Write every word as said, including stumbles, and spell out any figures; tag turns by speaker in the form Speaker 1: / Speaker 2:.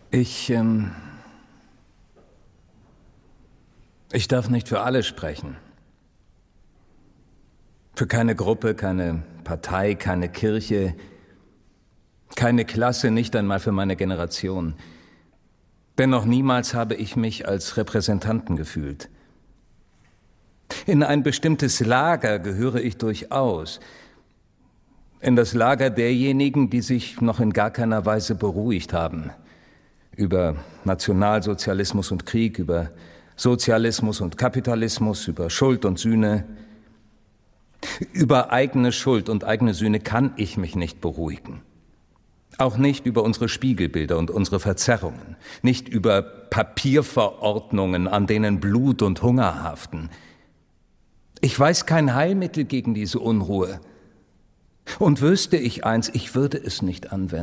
Speaker 1: Ich, ähm, ich darf nicht für alle sprechen. Für keine Gruppe, keine Partei, keine Kirche, keine Klasse, nicht einmal für meine Generation. Denn noch niemals habe ich mich als Repräsentanten gefühlt. In ein bestimmtes Lager gehöre ich durchaus. In das Lager derjenigen, die sich noch in gar keiner Weise beruhigt haben. Über Nationalsozialismus und Krieg, über Sozialismus und Kapitalismus, über Schuld und Sühne. Über eigene Schuld und eigene Sühne kann ich mich nicht beruhigen. Auch nicht über unsere Spiegelbilder und unsere Verzerrungen. Nicht über Papierverordnungen, an denen Blut und Hunger haften. Ich weiß kein Heilmittel gegen diese Unruhe. Und wüsste ich eins, ich würde es nicht anwenden.